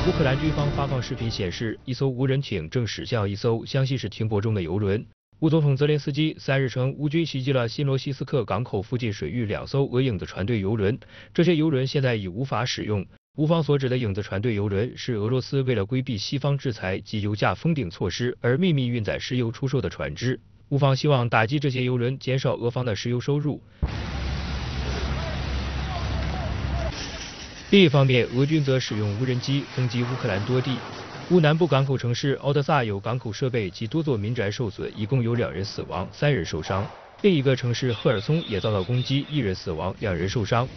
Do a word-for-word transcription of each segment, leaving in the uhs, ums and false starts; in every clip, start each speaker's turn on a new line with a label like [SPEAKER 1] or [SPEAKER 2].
[SPEAKER 1] 乌克兰军方发放视频显示，一艘无人艇正驶向一艘湘西市停泊中的油轮。乌总统泽连斯基三日称，乌军袭击了新罗西斯克港口附近水域两艘俄影子船队油轮，这些油轮现在已无法使用。乌方所指的影子船队油轮是俄罗斯为了规避西方制裁及油价封顶措施而秘密运载石油出售的船只。乌方希望打击这些油轮，减少俄方的石油收入。另一方面，俄军则使用无人机攻击乌克兰多地。乌南部港口城市奥德萨有港口设备及多座民宅受损，一共有两人死亡，三人受伤。另一个城市赫尔松也遭到攻击，一人死亡，两人受伤。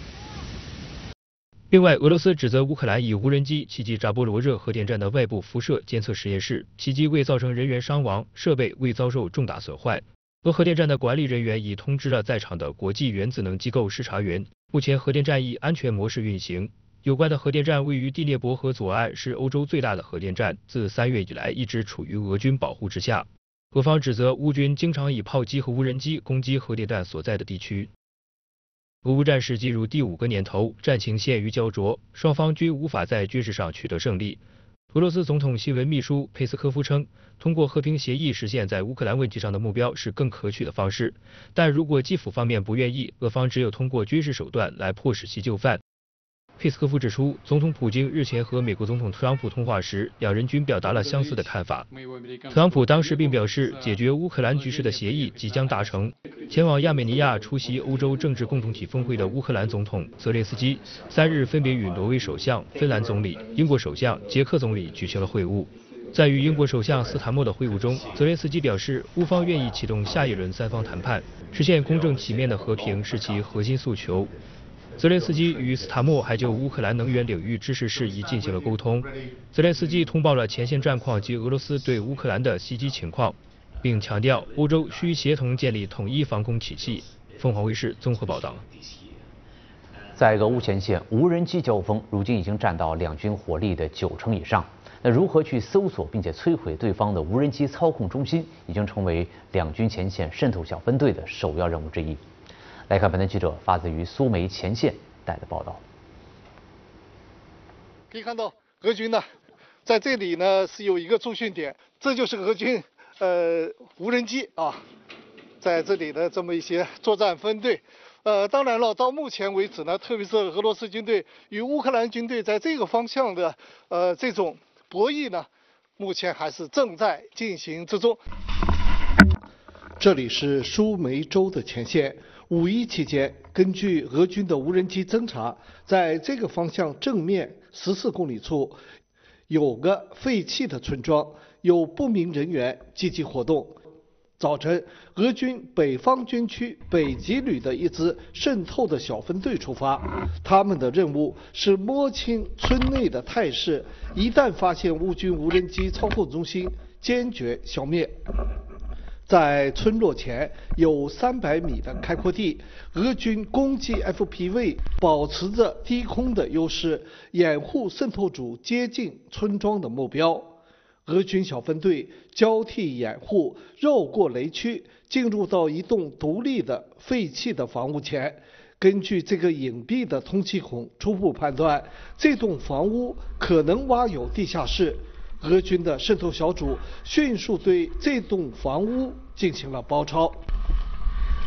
[SPEAKER 1] 另外，俄罗斯指责乌克兰以无人机袭击扎波罗热核电站的外部辐射监测实验室，袭击未造成人员伤亡，设备未遭受重大损坏。俄核电站的管理人员已通知了在场的国际原子能机构视察员。目前核电站以安全模式运行。有关的核电站位于第聂伯河左岸，是欧洲最大的核电站，自三月以来一直处于俄军保护之下。俄方指责乌军经常以炮击和无人机攻击核电站所在的地区。俄乌战事进入第五个年头，战情陷于焦灼，双方均无法在军事上取得胜利。俄罗斯总统新闻秘书佩斯科夫称，通过和平协议实现在乌克兰问题上的目标是更可取的方式，但如果基辅方面不愿意，俄方只有通过军事手段来迫使其就范。佩斯科夫指出，总统普京日前和美国总统特朗普通话时，两人均表达了相似的看法。特朗普当时并表示，解决乌克兰局势的协议即将达成。前往亚美尼亚出席欧洲政治共同体峰会的乌克兰总统泽连斯基，三日分别与挪威首相、芬兰总理、英国首相、捷克总理举行了会晤。在与英国首相斯坦默的会晤中，泽连斯基表示，乌方愿意启动下一轮三方谈判，实现公正体面的和平是其核心诉求。泽连斯基与斯塔默还就乌克兰能源领域支持事宜进行了沟通。泽连斯基通报了前线战况及俄罗斯对乌克兰的袭击情况，并强调欧洲需协同建立统一防空体系。凤凰卫视综合报道。
[SPEAKER 2] 在俄乌前线，无人机交锋如今已经占到两军火力的九成以上。那如何去搜索并且摧毁对方的无人机操控中心，已经成为两军前线渗透小分队的首要任务之一。来看本台记者发自于苏梅前线带的报道。
[SPEAKER 3] 可以看到，俄军呢，在这里呢是有一个驻训点，这就是俄军呃无人机啊，在这里的这么一些作战分队。呃，当然了，到目前为止呢，特别是俄罗斯军队与乌克兰军队在这个方向的呃这种博弈呢，目前还是正在进行之中。这里是苏梅州的前线。五一期间，根据俄军的无人机侦察，在这个方向正面十四公里处，有个废弃的村庄，有不明人员积极活动。早晨，俄军北方军区北极旅的一支渗透的小分队出发，他们的任务是摸清村内的态势，一旦发现乌军无人机操控中心，坚决消灭。在村落前有三百米的开阔地，俄军攻击 F P V 保持着低空的优势，掩护渗透组接近村庄的目标。俄军小分队交替掩护，绕过雷区，进入到一栋独立的废弃的房屋前。根据这个隐蔽的通气孔，初步判断这栋房屋可能挖有地下室。俄军的渗透小组迅速对这栋房屋进行了包抄。